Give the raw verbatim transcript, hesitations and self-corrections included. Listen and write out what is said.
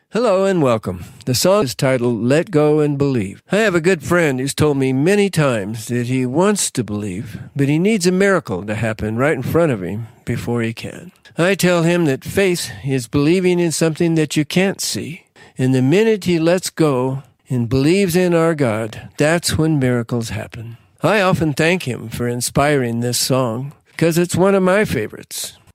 Hello and welcome. The song is titled Let Go and Believe. I have a good friend who's told me many times that he wants to believe, but he needs a miracle to happen right in front of him before he can. I tell him that faith is believing in something that you can't see. And the minute he lets go and believes in our God, that's when miracles happen. I often thank him for inspiring this song because it's one of my favorites.